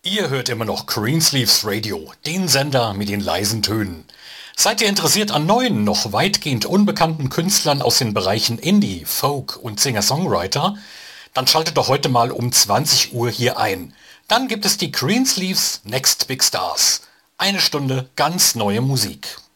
Ihr hört immer noch Greensleeves Radio, den Sender mit den leisen Tönen. Seid ihr interessiert an neuen, noch weitgehend unbekannten Künstlern aus den Bereichen Indie, Folk und Singer-Songwriter? Dann schaltet doch heute mal um 20 Uhr hier ein. Dann gibt es die Greensleeves Next Big Stars. Eine Stunde ganz neue Musik.